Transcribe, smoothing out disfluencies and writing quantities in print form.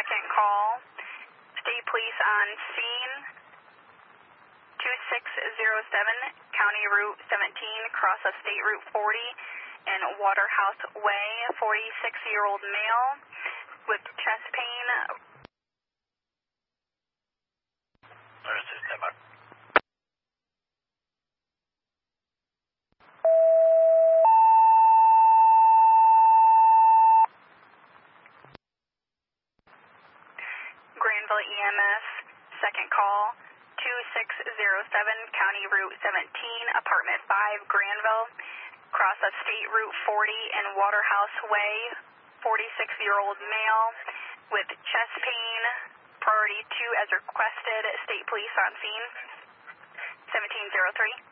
second call. State Police on scene. 2607, County Route 17, cross of State Route 40 in Waterhouse Way. 46-year-old male with chest pain. Granville EMS, second call. 2607, County Route 17, Apartment 5, Granville, cross of State Route 40 in Waterhouse Way. 46-year-old male with chest pain. Priority 2 as requested. State Police on scene. 1703.